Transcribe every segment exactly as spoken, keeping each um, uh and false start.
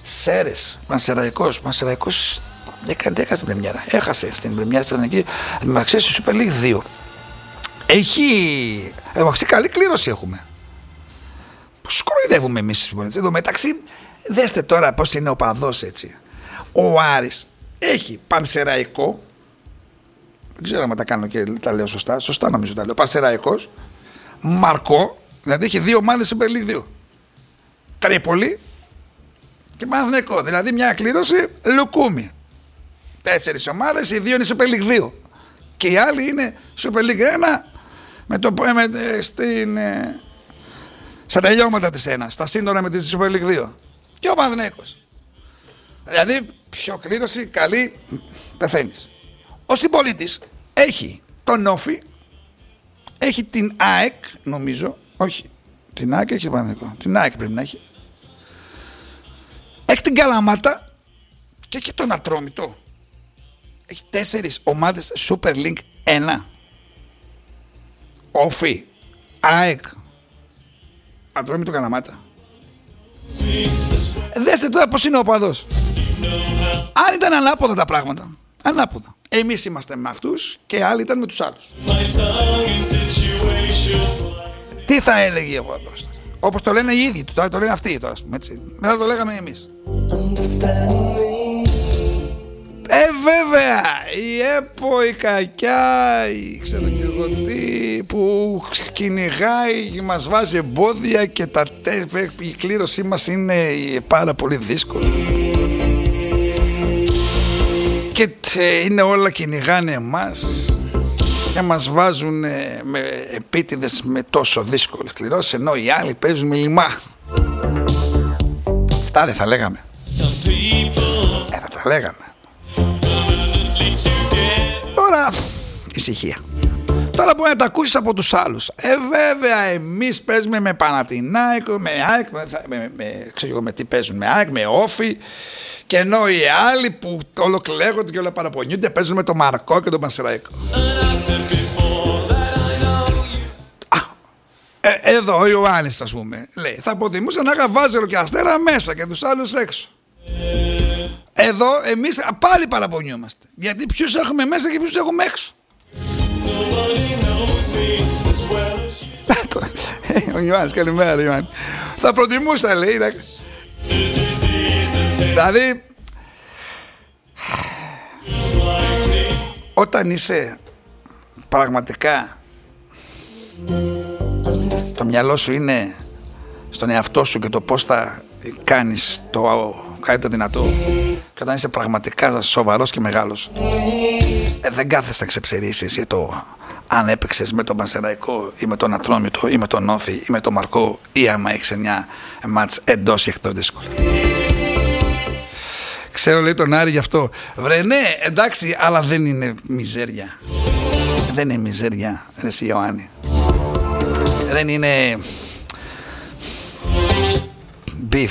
Σέρες, Πανσεραϊκός. Πανσεραϊκός έκανε, έκανε στην πρεμιέρα. Έχασε στην πρεμιέρα στην Πεθανική. Μεταξύ στη Super League δύο. Έχει. Εντάξει, καλή κλήρωση έχουμε. Πώς κοροϊδεύουμε εμείς. Εν τω μεταξύ, δέστε τώρα πώς είναι ο παδός έτσι. Ο Άρης έχει Πανσεραϊκό. Δεν ξέρω αν τα κάνω και τα λέω σωστά. Σωστά νομίζω τα λέω. Πανσεραϊκός, Μαρκό, δηλαδή έχει δύο ομάδες Super League δύο. Τρίπολη και Παναθηναϊκό. Δηλαδή μια κλήρωση λουκούμι. Τέσσερις ομάδες, οι δύο είναι Super League δύο. Και οι άλλοι είναι Super League ένα με το, με, στην, ε, στα τελειώματα της ένα, στα σύνορα με τη Super League δύο. Και ο Παναθηναϊκός. Δηλαδή πιο κλήρωση, καλή, πεθαίνεις. Ο συμπολίτης έχει τον Όφη, έχει την ΑΕΚ, νομίζω, όχι, την ΑΕΚ έχει τον Παναθηναϊκό, την ΑΕΚ πρέπει να έχει. Έχει την Καλαμάτα και έχει τον Ατρόμητο. Έχει τέσσερις ομάδες Super League ένα. Όφη, ΑΕΚ, Ατρόμητο, Καλαμάτα. Δέστε τώρα πως είναι ο παδός. Αν ήταν ανάποδα τα πράγματα, ανάποδα. Εμείς είμαστε με αυτούς και οι άλλοι ήταν με τους άλλους. Τι θα έλεγε ο παδός? Όπως το λένε οι ίδιοι, τώρα το λένε αυτοί τώρα, έτσι. Μετά το λέγαμε εμείς. Ε, βέβαια, η ΕΠΟ, η κακιά, η ξέρω και εγώ τι, που κυνηγάει, μας βάζει εμπόδια και τα τε, η κλήρωσή μας είναι πάρα πολύ δύσκολη. Και τε, είναι όλα κυνηγάνε εμάς και μας βάζουν με επίτηδες με τόσο δύσκολες κληρώσεις, ενώ οι άλλοι παίζουν με λιμά. Αυτά δεν θα λέγαμε. Ε, θα τα λέγαμε. Τώρα, ησυχία. Τώρα μπορεί να τα ακούσεις από τους άλλους. Ε, βέβαια, εμείς παίζουμε με Παναθηναϊκό, με ΑΕΚ, με, με, με, ξέρω με τι παίζουν, με ΑΕΚ, με Όφη. Και ενώ οι άλλοι που όλο κλαίγονται και όλα παραπονιούνται παίζουν με τον Μαρκό και τον Πανσεραϊκό. Ε, εδώ ο Ιωάννης, ας πούμε, λέει, θα προτιμούσα να είχα Βάζελο και Αστέρα μέσα και τους άλλους έξω. Εδώ εμείς πάλι παραπονιούμαστε. Γιατί ποιους έχουμε μέσα και ποιους έχουμε έξω. Ο Ιωάννης, καλημέρα Ιωάννη. Θα προτιμούσα, λέει. Δηλαδή, όταν είσαι πραγματικά, το μυαλό σου είναι στον εαυτό σου και το πώς θα κάνεις το κάτι το δυνατό, και όταν είσαι πραγματικά σοβαρός και μεγάλος, ε, δεν κάθεσαι να ξεψερίσεις για το αν έπαιξες με τον Πανσεραϊκό ή με τον Ατρόμητο ή με τον Όφη ή με τον Μαρκό, ή άμα έχεις εννιά μάτς εντός ή εκτός δύσκολα. Ξέρω, λέει τον Άρη γι' αυτό. Βρε ναι, εντάξει, αλλά δεν είναι μιζέρια. Δεν είναι μιζέρια, ρε εσύ Ιωάννη. Δεν είναι μπιφ.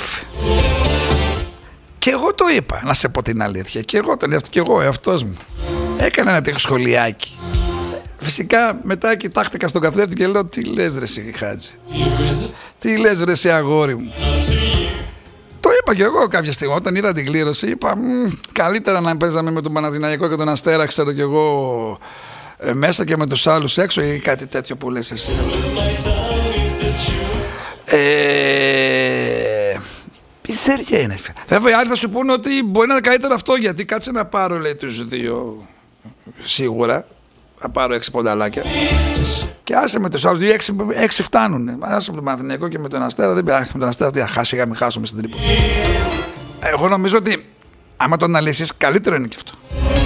Και εγώ το είπα, να σε πω την αλήθεια. Και εγώ τον εαυτό, και εγώ εαυτός μου. Έκανα ένα τέτοιο σχολιάκι. Φυσικά μετά κοιτάχτηκα στον καθρέφτη και λέω, τι λες ρε εσύ Χάτζη, τι λες ρε εσύ αγόρι μου. Το είπα και εγώ κάποια στιγμή όταν είδα την κλήρωση. Είπα καλύτερα να παίζαμε με τον Παναθηναϊκό και τον Αστέρα, ξέρω κι εγώ, ε, μέσα και με τους άλλους έξω, ή κάτι τέτοιο που λες εσύ. Ε, Πιζέρια είναι. Βέβαια οι άλλοι θα σου πούνε ότι μπορεί να είναι καλύτερο αυτό, γιατί κάτσε να πάρω, λέει, τους δύο σίγουρα. Θα πάρω έξι πονταλάκια. Και άσε με τους άλλους δύο, έξι, έξι φτάνουνε. Άσε με τον Παναθηναϊκό και με τον Αστέρα. Δεν πειράζει, με τον Αστέρα τι θα χάσει, είχα μην χάσουμε στην Τρίπολη. Εγώ νομίζω ότι άμα το αναλύσεις, καλύτερο είναι και αυτό.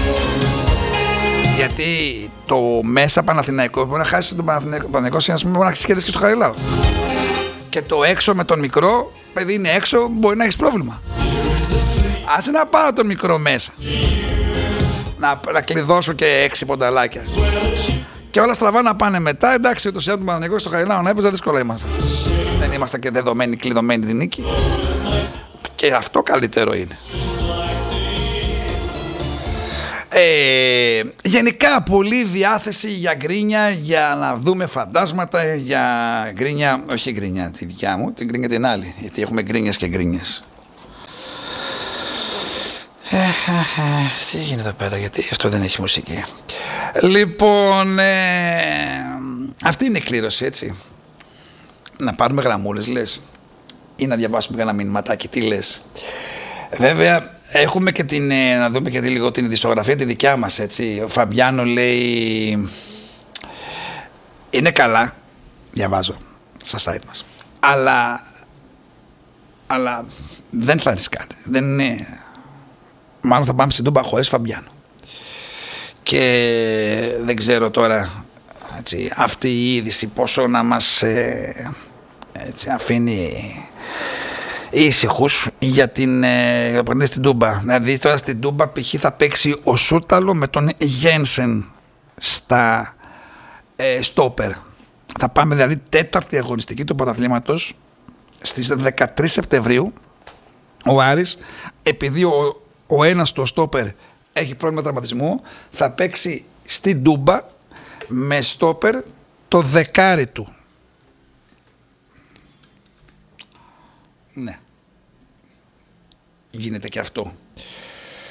Γιατί το μέσα Παναθηναϊκό μπορεί να χάσει τον Παναθηναϊκό, και μπορεί να έχει σχέδες και στο Χαριλάου. Και το έξω με τον μικρό, παιδί είναι έξω, μπορεί να έχει πρόβλημα. Άσε να πάρω τον μικρό μέσα. Να, να κλειδώσω και έξι πονταλάκια. Και όλα στραβά να πάνε μετά. Εντάξει, το σιάτο του Παναθηναϊκού στο Χαριλάου να έπαιζα, δύσκολα είμαστε. Δεν είμαστε και δεδομένοι, κλειδωμένοι την νίκη. Και αυτό καλύτερο είναι. Ε, γενικά πολύ διάθεση για γκρίνια, για να δούμε φαντάσματα, για γκρίνια, όχι γκρίνια τη δικιά μου, την γκρίνια την άλλη, γιατί έχουμε γκρίνιες και γκρίνιες. Τι γίνεται εδώ πέρα, γιατί αυτό δεν έχει μουσική. Λοιπόν, ε, αυτή είναι η κλήρωση, έτσι. Να πάρουμε γραμμούλες, λες, ή να διαβάσουμε ένα μηνυματάκι, τι λες. Βέβαια, έχουμε και την, να δούμε και λίγο την ειδησιογραφία τη δικιά μας, έτσι. Ο Φαμπιάνο λέει, είναι καλά, διαβάζω στα site μας, αλλά, αλλά δεν θα ρισκάρει, δεν είναι, μάλλον θα πάμε στην Τούμπα χωρίς Φαμπιάνο. Και δεν ξέρω τώρα, έτσι, αυτή η είδηση πόσο να μας ε, έτσι, αφήνει ήσυχους για την ε, στην Τούμπα. Δηλαδή τώρα στην Τούμπα π.χ. θα παίξει ο Σούρταλο με τον Γένσεν στα ε, στόπερ. Θα πάμε δηλαδή τέταρτη αγωνιστική του πρωταθλήματος στις δεκατρείς Σεπτεμβρίου. Ο Άρης, επειδή ο, ο ένας το στόπερ έχει πρόβλημα τραυματισμού, θα παίξει στην Τούμπα με στόπερ το δεκάρι του. Ναι. Γίνεται και αυτό.